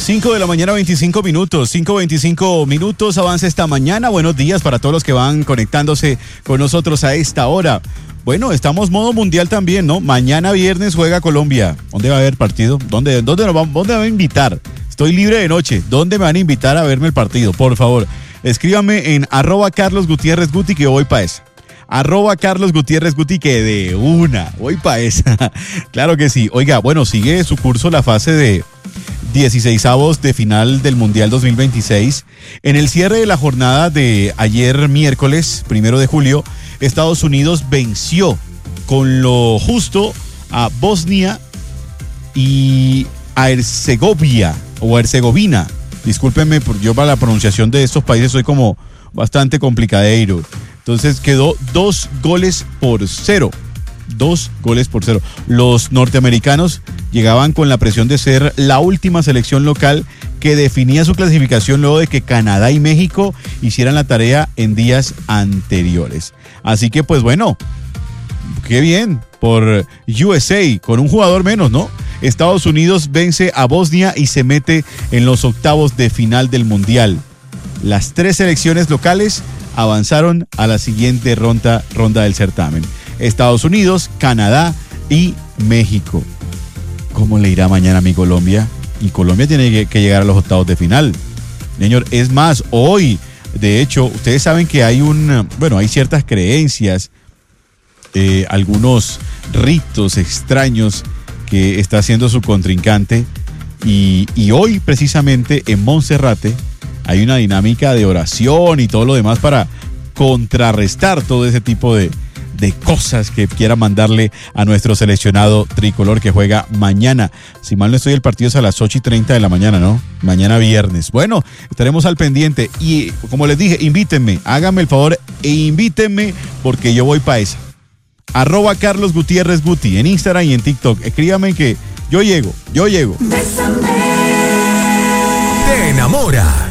5 de la mañana, 25 minutos. 5:25 minutos, avance esta mañana. Buenos días para todos los que van conectándose con nosotros a esta hora. Bueno, estamos modo mundial también, ¿no? Mañana viernes juega Colombia. ¿Dónde va a haber partido? ¿Dónde me van a invitar? Estoy libre de noche. ¿Dónde me van a invitar a verme el partido? Por favor, escríbame en @CarlosGutiérrezGuti que voy para esa. @CarlosGutiérrezGuti que de una, voy para esa. Claro que sí. Oiga, bueno, sigue su curso la fase de 16avos de final del Mundial 2026. En el cierre de la jornada de ayer miércoles, 1 de julio, Estados Unidos venció con lo justo a Bosnia y a Herzegovina. Discúlpenme, yo para la pronunciación de estos países soy como bastante complicadeiro. Entonces quedó 2-0. 2-0. Los norteamericanos llegaban con la presión de ser la última selección local que definía su clasificación luego de que Canadá y México hicieran la tarea en días anteriores. Así que pues bueno, qué bien por USA, con un jugador menos, ¿no? Estados Unidos vence a Bosnia y se mete en los octavos de final del Mundial. Las 3 selecciones locales avanzaron a la siguiente ronda del certamen. Estados Unidos, Canadá y México. ¿Cómo le irá mañana a mi Colombia? Y Colombia tiene que llegar a los octavos de final. Señor, es más, hoy, de hecho, ustedes saben que hay hay ciertas creencias, algunos ritos extraños que está haciendo su contrincante. Y hoy, precisamente, en Monserrate, hay una dinámica de oración y todo lo demás para contrarrestar todo ese tipo de cosas que quiera mandarle a nuestro seleccionado tricolor que juega mañana. Si mal no estoy, el partido es a las 8:30 de la mañana, ¿no? Mañana viernes. Bueno, estaremos al pendiente y como les dije, invítenme, háganme el favor e invítenme porque yo voy para esa. @CarlosGutiérrezGuti en Instagram y en TikTok. Escríbame que yo llego. Te enamora.